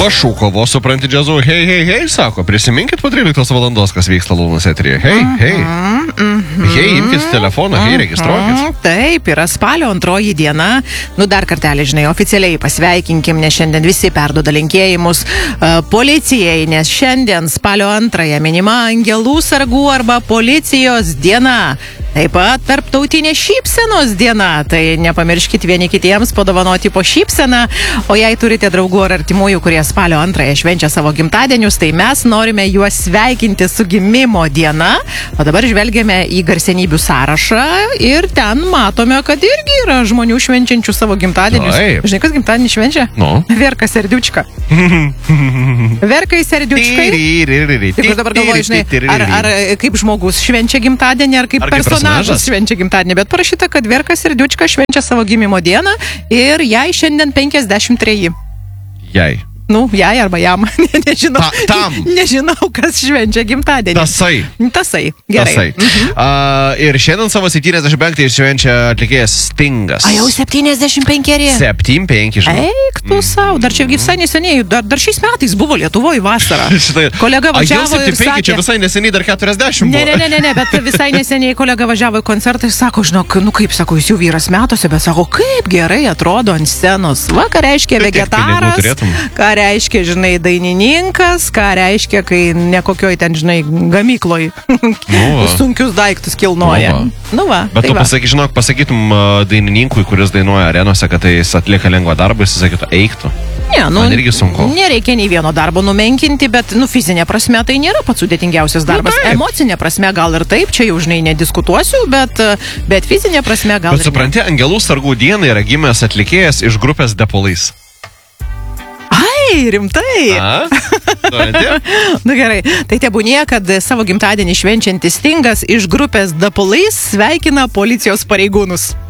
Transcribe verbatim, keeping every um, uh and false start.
pašūkovo, supranti, džiazu, hei, hei, hei, sako, prisiminkit po tryliktos valandos, kas vyksta Lūnos eteryje. Hei, hei. Mhm. Hei, imkit telefoną, hei, registruokit. Taip, yra spalio antroji diena. Nu, dar kartelį, žinai, oficialiai pasveikinkim, nes šiandien visi perduoda linkėjimus uh, policijai, nes šiandien spalio antrąją minima Angelų sargų arba policijos diena. Taip pat tarptautinė šypsenos diena, tai nepamirškit vieni kitiems padovanoti po šypseną, o jei turite draugų ar artimųjų, kurie spalio antrąją švenčia savo gimtadienius, tai mes norime juos sveikinti su gimimo diena, o dabar žvelgiame į garsenybių sąrašą ir ten matome, kad irgi yra žmonių švenčiančių savo gimtadienius. Taip. Žinai, kas gimtadienį švenčia? Nu. Verka Serdiučka. Verkai Serdiučkai. Tik aš dabar galvoju, žinai, ar, ar kaip žmogus švenčia gimtadienį, ar kaip Ar kaip personažas švenčia gimtadienį, bet parašyta, kad Verka Serdiučka švenčia savo gimimo dieną ir jai šiandien penkiasdešimt treji. Jai. Nu, jai arba jam. Nežinau. Ta, tam. Nežinau, kas švenčia gimtadienį. Tasai. Tasai. Gerai. Tasai. Mhm. Uh, ir šiandien savo septyniasdešimt penktąjį švenčia atlikėjas Stingas. A, jau septyniasdešimt penkeri. septyniasdešimt penki, žinau. Eik tu savo, dar čia visai neseniai, dar, dar šiais metais buvo Lietuvoje vasarą. Šitai, kolega važiavo ir sakė... Čia visai neseniai dar keturiasdešimt Ne, buvo. ne, ne, ne, bet visai neseniai kolega važiavo į koncertą ir sako, žinok, nu kaip, sako, jūs jau vyras metuose, bet sako, kaip gerai atrodo ant scenos. Va, ką reiškia Kiek pinigų vegetaras, turėtum? ką reiškia, žinai, dainininkas, ką reiškia, kai ne kokioj ten, žinai, gamykloj va. sunkius daiktus kilnoja. Nu Nu va, Bet tai tu va. pasaky, žinok, pasakytum uh, dainininkui, kuris dainuoja arenose, kad tai jis atlieka lengvą darbą, jis sakytų, eiktų. Ne, nu, Man irgi sunku. nereikia nei vieno darbo numenkinti, bet, nu, fizinė prasme tai nėra pats sudėtingiausias darbas. taip. Emocinė prasme gal ir taip, čia jau, žinai, nediskutuosiu, bet, bet fizinė prasme gal Bet ir ne. supranti, Angelų sargų dieną yra gimęs atlikėjas iš grupės The Police. Ai, rimtai. A? Supranti? Nu gerai, tai tebūnie, kad savo gimtadienį švenčiantis Stingas iš grupės The Police sveikina policijos pareigūnus.